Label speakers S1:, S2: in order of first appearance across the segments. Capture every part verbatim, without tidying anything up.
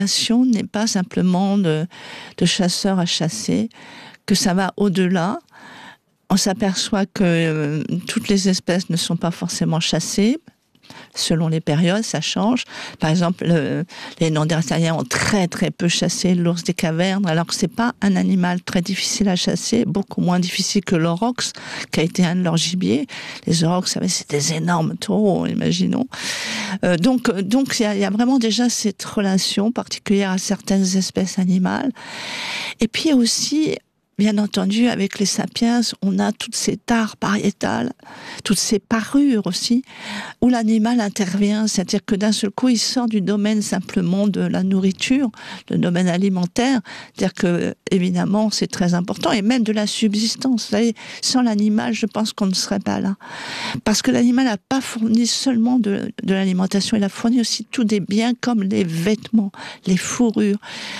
S1: relation n'est pas simplement de, de chasseur à chasser, que ça va au-delà. On s'aperçoit que euh, toutes les espèces ne sont pas forcément chassées. Selon les périodes, ça change. Par exemple, le, les Néandertaliens ont très très peu chassé l'ours des cavernes, alors que c'est pas un animal très difficile à chasser, beaucoup moins difficile que l'aurochs, qui a été un de leurs gibiers. Les aurochs, c'est des énormes taureaux, imaginons. Euh, donc, donc il y a, y a vraiment déjà cette relation particulière à certaines espèces animales. Et puis aussi, bien entendu, avec les sapiens, on a toutes ces tares pariétales, toutes ces parures aussi, où l'animal intervient, c'est-à-dire que d'un seul coup, il sort du domaine simplement de la nourriture, le domaine alimentaire, c'est-à-dire que, évidemment, c'est très important, et même de la subsistance. Vous savez, sans l'animal, je pense qu'on ne serait pas là. Parce que l'animal n'a pas fourni seulement de, de l'alimentation, il a fourni aussi tous des biens comme les vêtements, les fourrures,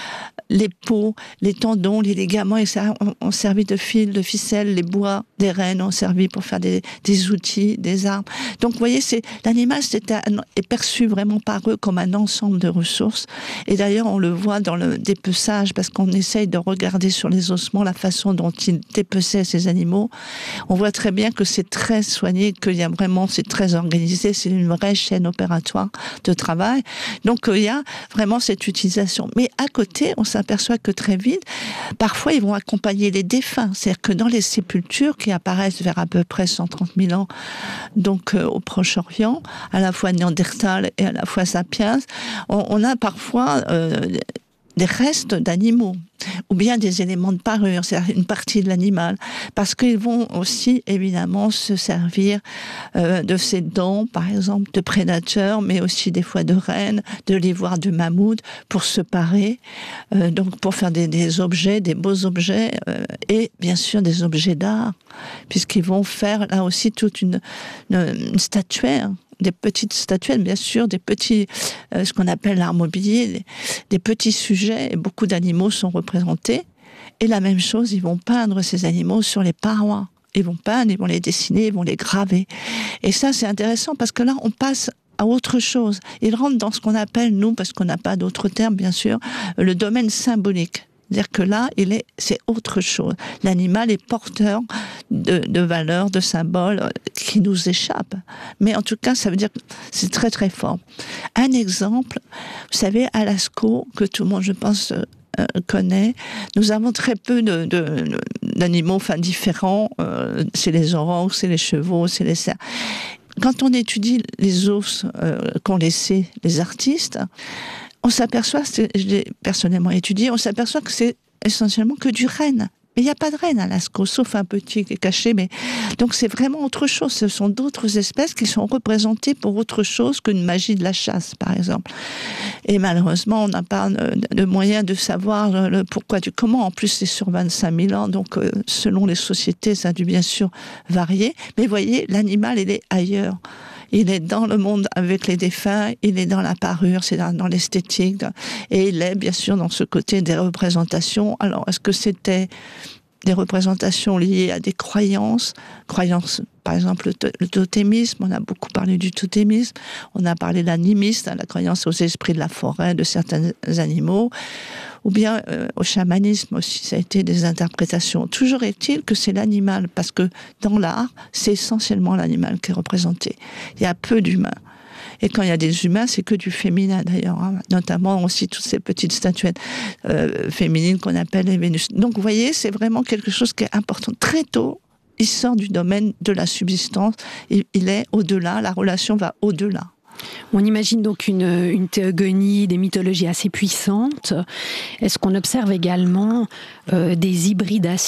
S1: les peaux, les tendons, les ligaments, et ça ont, ont servi de fil, de ficelle, les bois des rennes ont servi pour faire des, des outils, des armes. Donc, vous voyez, c'est, l'animal c'est un, est perçu vraiment par eux comme un ensemble de ressources. Et d'ailleurs, on le voit dans le dépeçage, parce qu'on essaye de regarder sur les ossements la façon dont ils dépeçaient ces animaux. On voit très bien que c'est très soigné, qu'il y a vraiment, c'est très organisé, c'est une vraie chaîne opératoire de travail. Donc, il y a vraiment cette utilisation. Mais à côté, on s'aperçoit que très vite, parfois ils vont accompagner les défunts. C'est-à-dire que dans les sépultures qui apparaissent vers à peu près cent trente mille ans, donc euh, au Proche-Orient, à la fois Néandertal et à la fois Sapiens, on, on a parfois euh, des restes d'animaux, ou bien des éléments de parure, c'est-à-dire une partie de l'animal, parce qu'ils vont aussi évidemment se servir euh, de ces dents, par exemple, de prédateurs, mais aussi des fois de rennes, de l'ivoire de mammouth, pour se parer, euh, donc pour faire des, des objets, des beaux objets, euh, et bien sûr des objets d'art, puisqu'ils vont faire là aussi toute une, une, une statuaire, des petites statuettes, bien sûr, des petits, euh, ce qu'on appelle l'art mobilier, des, des petits sujets, et beaucoup d'animaux sont représentés. Et la même chose, ils vont peindre ces animaux sur les parois. Ils vont peindre, ils vont les dessiner, ils vont les graver. Et ça, c'est intéressant parce que là, on passe à autre chose. Ils rentrent dans ce qu'on appelle, nous, parce qu'on n'a pas d'autres termes, bien sûr, le domaine symbolique. C'est-à-dire que là, il est, c'est autre chose. L'animal est porteur de, de valeurs, de symboles qui nous échappent. Mais en tout cas, ça veut dire que c'est très très fort. Un exemple, vous savez, à Lascaux, que tout le monde, je pense, euh, connaît, nous avons très peu de, de, d'animaux, enfin différents. Euh, c'est les aurochs, c'est les chevaux, c'est les cerfs. Quand on étudie les os euh, qu'ont laissés les artistes, on s'aperçoit, je l'ai personnellement étudié, on s'aperçoit que c'est essentiellement que du renne. Mais il n'y a pas de renne à Lascaux, sauf un petit qui est caché. Mais... Donc c'est vraiment autre chose. Ce sont d'autres espèces qui sont représentées pour autre chose qu'une magie de la chasse, par exemple. Et malheureusement, on n'a pas de moyen de savoir le pourquoi du comment. En plus, c'est sur vingt-cinq mille ans, donc euh, selon les sociétés, ça a dû bien sûr varier. Mais voyez, l'animal, il est ailleurs. Il est dans le monde avec les défunts, il est dans la parure, c'est dans, dans l'esthétique, et il est bien sûr dans ce côté des représentations. Alors, est-ce que c'était des représentations liées à des croyances, croyances, par exemple le, to- le totémisme, on a beaucoup parlé du totémisme, on a parlé de l'animisme, hein, la croyance aux esprits de la forêt, de certains animaux, ou bien euh, au chamanisme aussi, ça a été des interprétations. Toujours est-il que c'est l'animal, parce que dans l'art, c'est essentiellement l'animal qui est représenté. Il y a peu d'humains. Et quand il y a des humains, c'est que du féminin d'ailleurs, hein, notamment aussi toutes ces petites statuettes euh, féminines qu'on appelle les Vénus. Donc vous voyez, c'est vraiment quelque chose qui est important. Très tôt, il sort du domaine de la subsistance, il, il est au-delà, la relation va au-delà.
S2: On imagine donc une, une théogonie, des mythologies assez puissantes. Est-ce qu'on observe également euh, des hybridations ?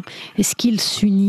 S2: Est-ce qu'ils s'unissent ?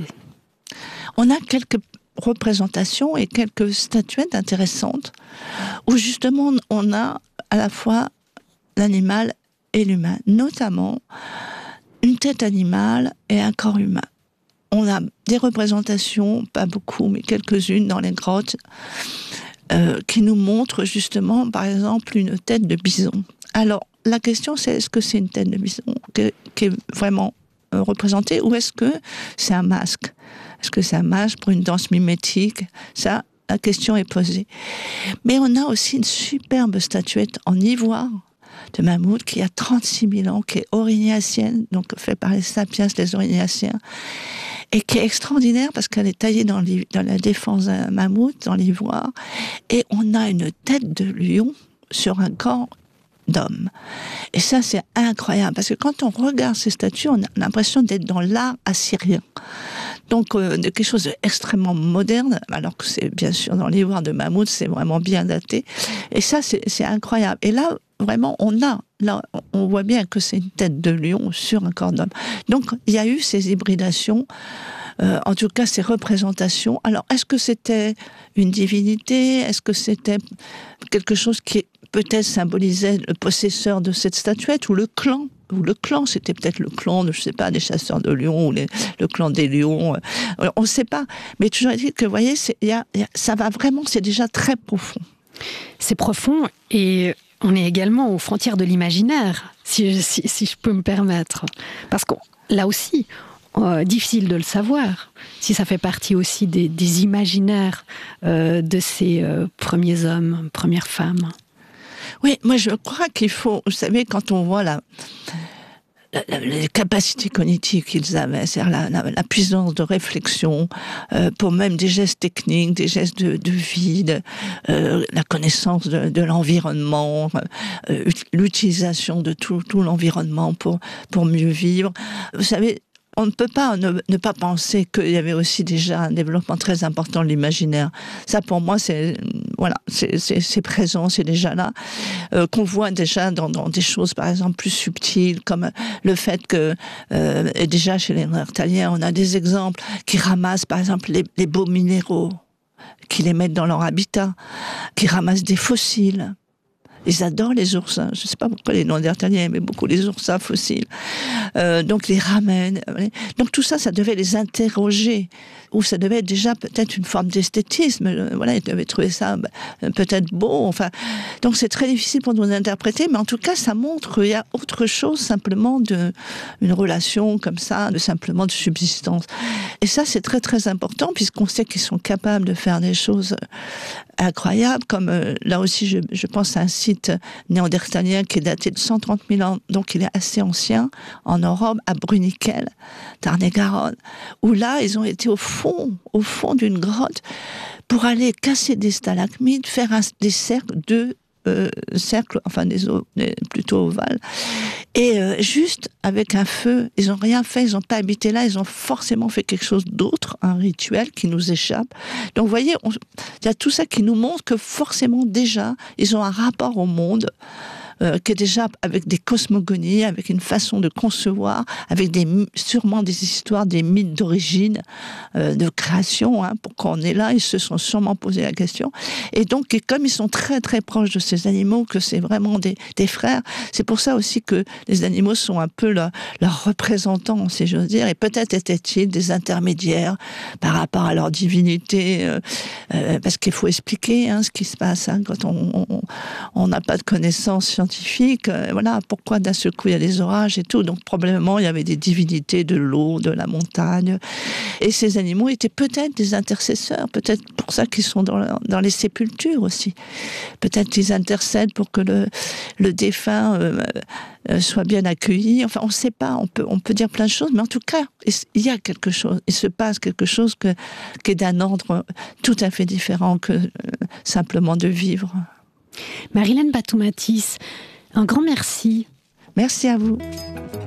S1: On a quelques représentations et quelques statuettes intéressantes où justement on a à la fois l'animal et l'humain, notamment une tête animale et un corps humain. On a des représentations, pas beaucoup, mais quelques-unes dans les grottes, euh, qui nous montrent justement, par exemple, une tête de bison. Alors, la question, c'est est-ce que c'est une tête de bison qui, qui est vraiment euh, représentée, ou est-ce que c'est un masque ? Est-ce que c'est un masque pour une danse mimétique ? Ça, la question est posée. Mais on a aussi une superbe statuette en ivoire, de mammouth qui a trente-six mille ans, qui est aurignacienne, donc fait par les sapiens, les aurignaciens, et qui est extraordinaire parce qu'elle est taillée dans, dans la défense d'un mammouth, dans l'ivoire, et on a une tête de lion sur un corps d'homme. Et ça, c'est incroyable, parce que quand on regarde ces statues, on a l'impression d'être dans l'art assyrien. Donc, euh, de quelque chose d'extrêmement moderne, alors que c'est bien sûr dans l'ivoire de mammouth, c'est vraiment bien daté. Et ça, c'est, c'est incroyable. Et là, vraiment, on a, là, on voit bien que c'est une tête de lion sur un corps d'homme. Donc, il y a eu ces hybridations, euh, en tout cas, ces représentations. Alors, est-ce que c'était une divinité? Est-ce que c'était quelque chose qui peut-être symbolisait le possesseur de cette statuette ou le clan? Ou le clan, c'était peut-être le clan, de, je sais pas, des chasseurs de lions, ou les, le clan des lions, euh, on ne sait pas. Mais toujours dit que, vous voyez, c'est, y a, y a, ça va vraiment, c'est déjà très profond.
S2: C'est profond, et on est également aux frontières de l'imaginaire, si, si, si je peux me permettre. Parce que là aussi, euh, difficile de le savoir, si ça fait partie aussi des, des imaginaires euh, de ces euh, premiers hommes, premières femmes.
S1: Oui, moi je crois qu'il faut, vous savez, quand on voit la, la, la les capacités cognitives qu'ils avaient, c'est-à-dire la, la, la puissance de réflexion, euh, pour même des gestes techniques, des gestes de, de vie, de, euh, la connaissance de, de l'environnement, euh, l'utilisation de tout, tout l'environnement pour, pour mieux vivre. Vous savez, on ne peut pas ne, ne pas penser qu'il y avait aussi déjà un développement très important de l'imaginaire. Ça, pour moi, c'est voilà, c'est, c'est, c'est présent, c'est déjà là. Euh, qu'on voit déjà dans, dans des choses, par exemple, plus subtiles, comme le fait que, euh, et déjà chez les Néandertaliens, on a des exemples qui ramassent, par exemple, les, les beaux minéraux, qui les mettent dans leur habitat, qui ramassent des fossiles. Ils adorent les oursins. Je ne sais pas pourquoi les Néandertaliens aimaient beaucoup les oursins fossiles. Euh, donc, les ramènent. Donc, tout ça, ça devait les interroger. Ou ça devait être déjà peut-être une forme d'esthétisme. Voilà, ils devaient trouver ça peut-être beau. Enfin, donc, c'est très difficile pour nous d'interpréter. Mais en tout cas, ça montre qu'il y a autre chose simplement de, une relation comme ça, de simplement de subsistance. Et ça, c'est très, très important puisqu'on sait qu'ils sont capables de faire des choses incroyables. Comme euh, là aussi, je, je pense à un site néandertalien qui est daté de cent trente mille ans, donc il est assez ancien, en Europe, à Bruniquel, Tarn-et-Garonne, où là, ils ont été au fond, au fond d'une grotte, pour aller casser des stalagmites, faire un, des cercles de euh, cercles, enfin des, o, des plutôt ovales, et euh, juste avec un feu, ils n'ont rien fait, ils n'ont pas habité là, ils ont forcément fait quelque chose d'autre, un rituel qui nous échappe. Donc vous voyez, il y a tout ça qui nous montre que forcément déjà, ils ont un rapport au monde Euh, qui est déjà avec des cosmogonies, avec une façon de concevoir, avec des, sûrement des histoires, des mythes d'origine, euh, de création. Hein, pourquoi on est là, ils se sont sûrement posé la question. Et donc, et comme ils sont très très proches de ces animaux, que c'est vraiment des, des frères, c'est pour ça aussi que les animaux sont un peu leurs leur représentants, si j'ose dire. Et peut-être étaient-ils des intermédiaires par rapport à leur divinité, euh, euh, parce qu'il faut expliquer hein, ce qui se passe hein, quand on n'a pas de connaissances scientifiques. Scientifique, euh, voilà, pourquoi d'un seul coup il y a des orages et tout. Donc probablement il y avait des divinités de l'eau, de la montagne. Et ces animaux étaient peut-être des intercesseurs, peut-être pour ça qu'ils sont dans, dans les sépultures aussi. Peut-être qu'ils intercèdent pour que le, le défunt euh, euh, soit bien accueilli. Enfin, on ne sait pas, on peut, on peut dire plein de choses, mais en tout cas, il y a quelque chose, il se passe quelque chose que, qui est d'un ordre tout à fait différent que euh, simplement de vivre.
S2: Marilène Batoum-Mathis, un grand merci.
S1: Merci à vous.